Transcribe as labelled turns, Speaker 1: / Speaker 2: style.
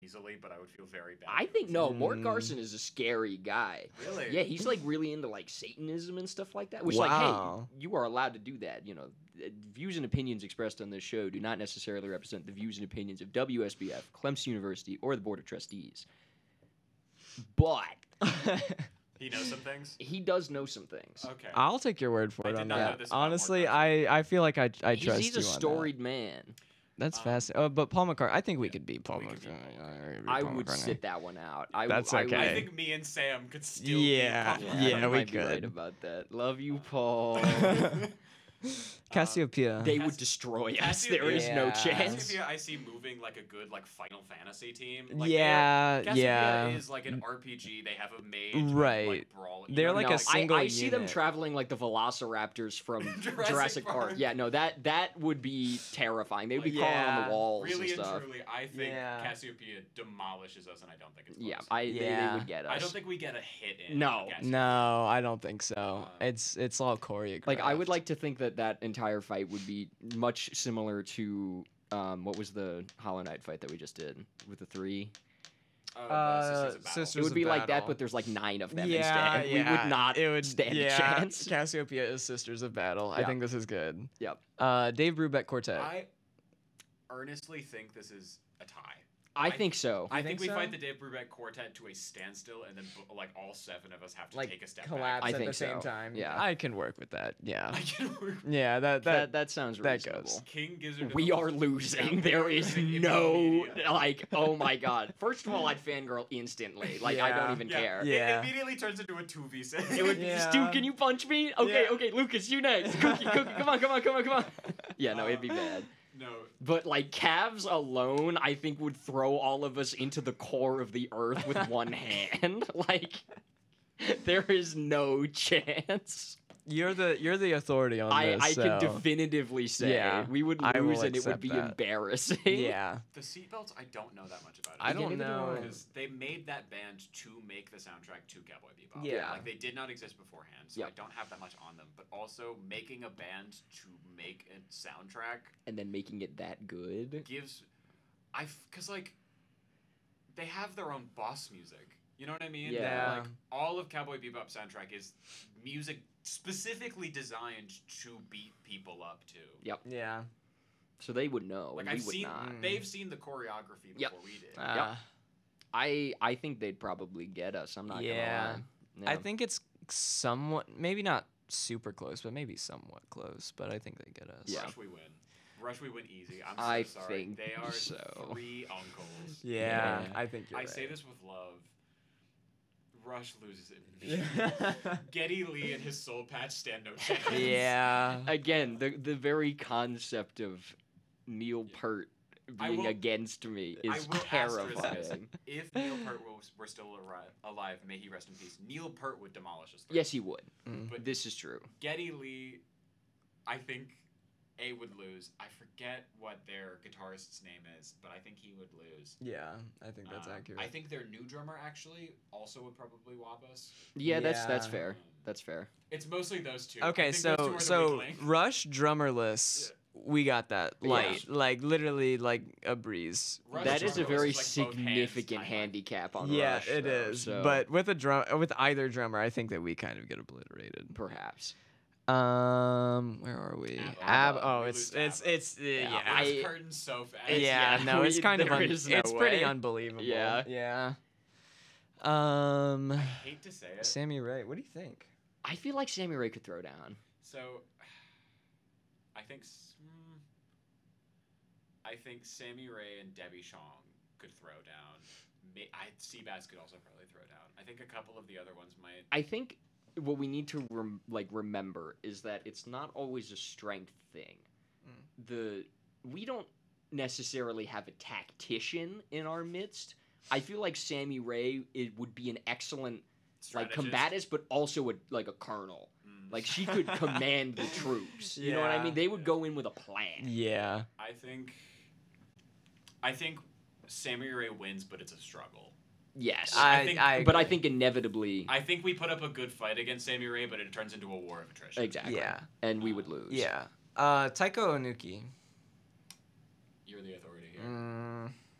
Speaker 1: easily, but I would feel very bad.
Speaker 2: I
Speaker 1: if it
Speaker 2: think
Speaker 1: was
Speaker 2: no.
Speaker 1: him.
Speaker 2: Mort Garson is a scary guy.
Speaker 1: Really?
Speaker 2: Yeah, he's like really into like Satanism and stuff like that. Which,
Speaker 3: Wow.
Speaker 2: like, hey, you are allowed to do that. You know, views and opinions expressed on this show do not necessarily represent the views and opinions of WSBF, Clemson University, or the Board of Trustees. But
Speaker 1: He knows some things.
Speaker 2: he does know some things.
Speaker 1: Okay.
Speaker 3: I'll take your word for
Speaker 1: I
Speaker 3: it
Speaker 1: did
Speaker 3: on
Speaker 1: not know
Speaker 3: that.
Speaker 1: this about
Speaker 3: Honestly,
Speaker 1: Mark
Speaker 3: I feel like I trust
Speaker 2: He's
Speaker 3: you
Speaker 2: a
Speaker 3: on
Speaker 2: storied man.
Speaker 3: that. That's
Speaker 1: Um,
Speaker 3: fascinating. But Paul McCartney, I think we could beat Paul
Speaker 1: We could beat
Speaker 3: McCartney.
Speaker 2: I would sit that one out.
Speaker 3: That's
Speaker 2: I would-
Speaker 3: okay.
Speaker 1: I think me and Sam could still.
Speaker 3: Yeah,
Speaker 1: Be
Speaker 2: Yeah,
Speaker 3: yeah,
Speaker 2: you
Speaker 3: we
Speaker 2: might be right
Speaker 3: could.
Speaker 2: about that. Love you, Paul.
Speaker 3: Cassiopeia.
Speaker 2: They would
Speaker 1: Cass-
Speaker 2: destroy us.
Speaker 1: Cassiopeia-
Speaker 2: There is no
Speaker 3: Yeah.
Speaker 2: chance.
Speaker 1: Cassiopeia, I see moving like a good like Final Fantasy team. Like
Speaker 3: Yeah,
Speaker 1: Cassiopeia
Speaker 3: yeah.
Speaker 1: is like an RPG. They have a mage. with,
Speaker 3: Right.
Speaker 1: Like, brawl. you
Speaker 3: They're
Speaker 1: know?
Speaker 3: like
Speaker 2: No,
Speaker 3: a single
Speaker 2: I see them
Speaker 3: unit.
Speaker 2: traveling like the Velociraptors from
Speaker 1: Jurassic
Speaker 2: Jurassic Park.
Speaker 1: Park.
Speaker 2: Yeah, no, that would be terrifying. They would be
Speaker 1: Like,
Speaker 2: crawling on
Speaker 3: yeah.
Speaker 2: the walls
Speaker 1: Really
Speaker 2: and
Speaker 1: and
Speaker 2: stuff.
Speaker 1: truly, I think
Speaker 3: Yeah.
Speaker 1: Cassiopeia demolishes us, and I don't think it's close.
Speaker 2: Yeah, they
Speaker 3: Yeah.
Speaker 2: would get us.
Speaker 1: I don't think we get a hit in.
Speaker 2: No.
Speaker 1: Cassiopeia.
Speaker 3: No, I don't think so. It's all choreographed.
Speaker 2: Like I would like to think that entire fight would be much similar to what was the Hollow Knight fight that we just did with the 3?
Speaker 1: Oh, the Sisters of Battle.
Speaker 3: Sisters-
Speaker 2: It would
Speaker 3: of
Speaker 2: be like that,
Speaker 3: Battle.
Speaker 2: but there's like 9 of them
Speaker 3: yeah,
Speaker 2: instead. We would not stand a chance.
Speaker 3: Cassiopeia is Sisters of Battle. I
Speaker 2: Yeah.
Speaker 3: think this is good.
Speaker 2: Yep.
Speaker 3: Dave Brubeck Quartet.
Speaker 1: I earnestly think this is a tie.
Speaker 2: I think so.
Speaker 1: I
Speaker 3: think
Speaker 1: think we
Speaker 3: so?
Speaker 1: fight the Dave Brubeck quartet to a standstill, and then like all 7 of us have to
Speaker 3: like
Speaker 1: take a step
Speaker 3: collapse
Speaker 2: I
Speaker 3: at
Speaker 2: think
Speaker 3: the same
Speaker 2: so.
Speaker 3: time.
Speaker 2: Yeah.
Speaker 3: I can work with that. Yeah.
Speaker 1: back. I can work.
Speaker 3: Yeah, that
Speaker 2: Sounds
Speaker 3: that
Speaker 2: reasonable.
Speaker 3: goes.
Speaker 1: King Gizzard. and
Speaker 2: We
Speaker 1: the-
Speaker 2: are losing.
Speaker 1: Yeah,
Speaker 2: There
Speaker 1: we're
Speaker 2: is
Speaker 1: losing
Speaker 2: no
Speaker 1: immediately.
Speaker 2: like. Oh my god. First of all, I'd fangirl instantly. Like I
Speaker 3: Yeah.
Speaker 2: don't even care.
Speaker 3: Yeah.
Speaker 1: It immediately turns into a 2v6.
Speaker 2: It would
Speaker 3: Yeah.
Speaker 2: Stu, can you punch me? Okay,
Speaker 1: Yeah.
Speaker 2: okay, Lucas, you next. Cookie, come on. Yeah, no, it'd be bad.
Speaker 1: No.
Speaker 2: But like Cavs alone, I think would throw all of us into the core of the earth with one hand. Like there is no chance.
Speaker 3: You're the authority on
Speaker 2: I
Speaker 3: this.
Speaker 2: can
Speaker 3: so-
Speaker 2: definitively say
Speaker 3: Yeah,
Speaker 2: we would
Speaker 3: I will
Speaker 2: lose and it would
Speaker 3: accept
Speaker 2: be
Speaker 3: that.
Speaker 2: embarrassing.
Speaker 3: Yeah.
Speaker 1: The seatbelts, I don't know that much about it.
Speaker 3: I don't
Speaker 2: neither do
Speaker 3: know.
Speaker 2: I.
Speaker 1: Because they made that band to make the soundtrack to Cowboy Bebop.
Speaker 3: Yeah.
Speaker 1: Like they did not exist beforehand, so I
Speaker 2: Yep.
Speaker 1: don't have that much on them. But also making a band to make a soundtrack
Speaker 2: And then making it that good.
Speaker 1: gives, because like they have their own boss music. You know what I mean?
Speaker 2: Yeah.
Speaker 1: Like all of Cowboy Bebop soundtrack is music specifically designed to beat people up to.
Speaker 3: Yeah.
Speaker 2: So they would know,
Speaker 1: Like
Speaker 2: and we
Speaker 1: I've
Speaker 2: would
Speaker 1: seen,
Speaker 2: not.
Speaker 1: they've seen the choreography
Speaker 2: Yep.
Speaker 1: before we did.
Speaker 2: I think they'd probably get us. I'm not
Speaker 3: Yeah.
Speaker 2: gonna lie.
Speaker 3: I think it's somewhat, maybe not super close, but maybe somewhat close. But I think they get us.
Speaker 2: Yeah.
Speaker 1: Rush we win. Rush we win easy. I'm so
Speaker 2: I
Speaker 1: sorry.
Speaker 2: think
Speaker 1: They are
Speaker 2: so.
Speaker 1: 3 uncles.
Speaker 3: Yeah,
Speaker 2: Yeah.
Speaker 3: I think you're
Speaker 1: I
Speaker 3: right.
Speaker 1: say this with love. Rush loses it.
Speaker 3: Yeah.
Speaker 1: Getty Lee and his soul patch stand no chance.
Speaker 3: yeah.
Speaker 2: Again, the very concept of Neil Peart
Speaker 1: I
Speaker 2: being
Speaker 1: will-
Speaker 2: against me
Speaker 1: I
Speaker 2: is
Speaker 1: will asterisk this.
Speaker 2: terrifying.
Speaker 1: If Neil Peart were still alive, may he rest in peace, Neil Peart would demolish us.
Speaker 2: Yes, he would.
Speaker 3: Mm.
Speaker 1: But
Speaker 2: This is true.
Speaker 1: Getty Lee, I think A would lose. I forget what their guitarist's name is, but I think he would lose.
Speaker 3: Yeah, I think that's accurate.
Speaker 1: I think their new drummer actually also would probably whop us.
Speaker 2: Yeah, that's
Speaker 3: Yeah.
Speaker 2: fair. That's fair.
Speaker 1: It's mostly those two. I
Speaker 3: Okay,
Speaker 1: think those two are the
Speaker 3: so
Speaker 1: weak link.
Speaker 3: Rush drummerless. We got that
Speaker 2: Yeah.
Speaker 3: light, like literally like a breeze.
Speaker 1: Rush
Speaker 2: That is a
Speaker 1: drummerless
Speaker 2: very
Speaker 1: is like both hands
Speaker 2: significant
Speaker 1: tied.
Speaker 2: handicap on
Speaker 3: Yeah,
Speaker 2: Rush.
Speaker 3: it
Speaker 2: though,
Speaker 3: is.
Speaker 2: so
Speaker 3: But with with either drummer, I think that we kind of get obliterated.
Speaker 2: perhaps.
Speaker 3: Where are we?
Speaker 1: ABBA.
Speaker 3: Oh,
Speaker 1: We
Speaker 3: it's
Speaker 1: lose
Speaker 3: it's
Speaker 1: ABBA.
Speaker 3: yeah.
Speaker 2: Yeah,
Speaker 1: It's
Speaker 2: I-
Speaker 1: curtains so fast.
Speaker 3: Yeah,
Speaker 2: yeah,
Speaker 3: no, it's kind of
Speaker 2: there is no
Speaker 3: it's pretty
Speaker 2: way.
Speaker 3: unbelievable.
Speaker 2: Yeah.
Speaker 3: Yeah.
Speaker 1: I hate to say it.
Speaker 3: Sammy Ray, what do you think?
Speaker 2: I feel like Sammy Ray could throw down.
Speaker 1: So, I think Sammy Ray and Debbie Chong could throw down. Seabass could also probably throw down. I think a couple of the other ones might.
Speaker 2: I think what we need to remember is that it's not always a strength thing. We don't necessarily have a tactician in our midst. I feel like Sammy Ray would be an excellent
Speaker 1: Strategist.
Speaker 2: combatant, but also a colonel.
Speaker 1: Mm.
Speaker 2: Like she could command the troops. You know what I
Speaker 3: Yeah.
Speaker 2: mean? They would go in with a plan.
Speaker 3: Yeah.
Speaker 1: I think Sammy Ray wins, but it's a struggle.
Speaker 2: Yes,
Speaker 1: I
Speaker 2: but I
Speaker 3: agree.
Speaker 2: think inevitably,
Speaker 1: I think we put up a good fight against Sammy Ray, but it turns into a war of attrition.
Speaker 2: exactly.
Speaker 3: Yeah.
Speaker 2: and we would lose.
Speaker 3: Yeah. Taiko Onuki.
Speaker 1: You're the authority here.